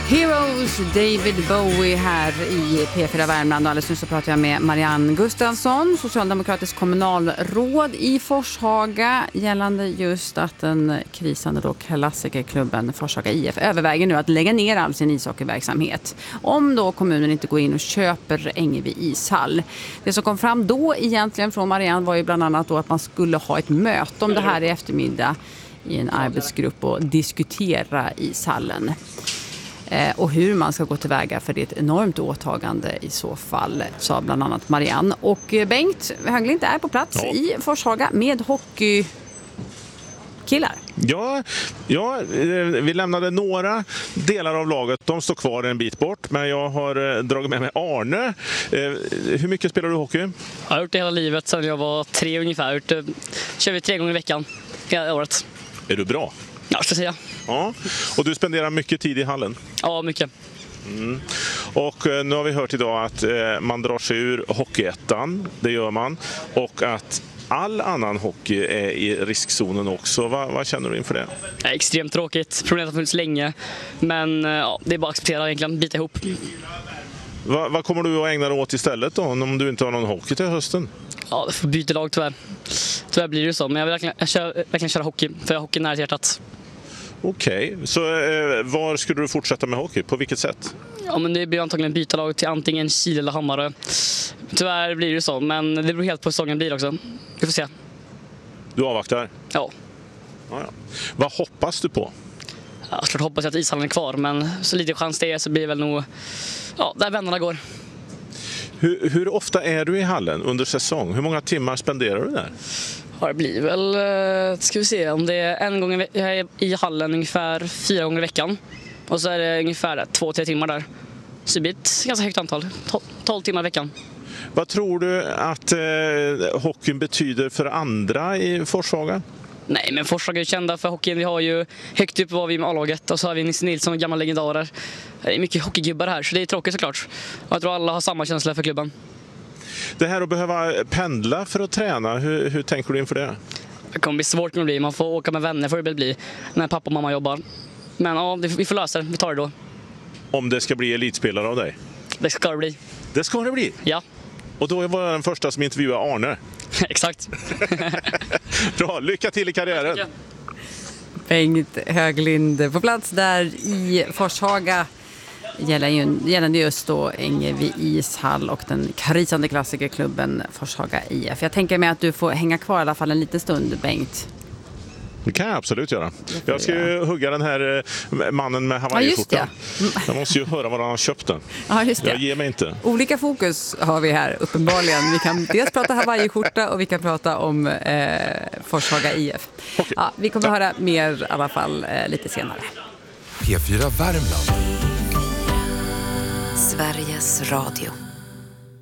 Heroes, David Bowie här i P4 Värmland. Och alldeles nu så pratar jag med Marianne Gustafsson, socialdemokratisk kommunalråd i Forshaga, gällande just att den krisande då klassikerklubben Forshaga IF överväger nu att lägga ner all sin ishockeyverksamhet om då kommunen inte går in och köper Ängeby ishall. Det som kom fram då egentligen från Marianne var ju bland annat då att man skulle ha ett möte om det här i eftermiddag i en arbetsgrupp och diskutera ishallen. Och hur man ska gå tillväga, för det är ett enormt åtagande i så fall, sa bland annat Marianne. Och Bengt Höglind är på plats i Forshaga med hockeykillar. Ja, vi lämnade några delar av laget. De står kvar en bit bort, men jag har dragit med mig Arne. Hur mycket spelar du hockey? Jag har gjort det hela livet sedan jag var 3 ungefär. Kör vi 3 gånger i veckan hela året. Är du bra? Ja, ska jag säga. Ja, och du spenderar mycket tid i hallen? Ja, mycket. Och nu har vi hört idag att man drar sig ur hockeyettan, det gör man. Och att all annan hockey är i riskzonen också. Vad känner du inför det? Det är extremt tråkigt. Problemet har funnits länge. Men det är bara att acceptera egentligen, bita ihop. Vad kommer du att ägna dig åt istället då, om du inte har någon hockey till hösten? Ja, det får byta lag tyvärr. Tyvärr blir det så. Men jag vill verkligen köra hockey, för jag har hockey nära hjärtat. Okej, så var skulle du fortsätta med hockey? På vilket sätt? Ja, men det blir antagligen byta lag till antingen Kil eller Hammarö. Tyvärr blir det så, men det beror helt på hur säsongen blir också. Vi får se. Du avvaktar? Ja. Vad hoppas du på? Ja, klart hoppas jag att ishallen är kvar, men så lite chans det är så blir det väl nog där vännerna går. Hur ofta är du i hallen under säsong? Hur många timmar spenderar du där? Ja, det blir väl, ska vi se, om det är en gång jag är i hallen ungefär 4 gånger i veckan. Och så är det ungefär 2-3 timmar där. Så det blir ett ganska högt antal, 12 timmar i veckan. Vad tror du att hockeyn betyder för andra i Forshaga? Nej, men Forshaga är kända för hockeyn. Vi har ju högt upp var vi med A-laget och så har vi Nisse Nilsson, gamla legendarer. Det är mycket hockeygubbar här, så det är tråkigt såklart. Och jag tror alla har samma känsla för klubben. Det här att behöva pendla för att träna, hur tänker du inför det? Det kommer bli svårt att bli. Man får åka med vänner för det bli när pappa och mamma jobbar. Men ja, vi får lösa det. Vi tar det då. Om det ska bli elitspelare av dig? Det ska det bli. Det ska det bli? Ja. Och då var jag den första som intervjuade Arne. Exakt. Bra, lycka till i karriären. Tack. Bengt Höglind på plats där i Forshaga, gällande just då Ängeby ishall och den krisande klassikerklubben Forshaga IF. Jag tänker mig att du får hänga kvar i alla fall en liten stund, Bengt. Det kan jag absolut göra. Jag ska ju hugga den här mannen med Hawaii-skjortan. Jag måste ju höra var han har köpt den. Ja, just det. Jag ger mig inte. Olika fokus har vi här uppenbarligen. Vi kan dels prata Hawaii-skjorta och vi kan prata om Forshaga IF. Okay. Ja, vi kommer höra mer i alla fall lite senare. P4 Värmland. Sveriges Radio.